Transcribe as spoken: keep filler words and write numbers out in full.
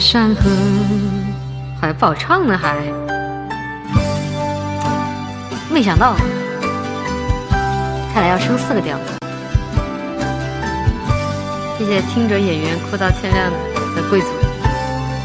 山河还不好唱呢，还没想到，看来要升四个调。谢谢听者演员哭到天亮的贵族。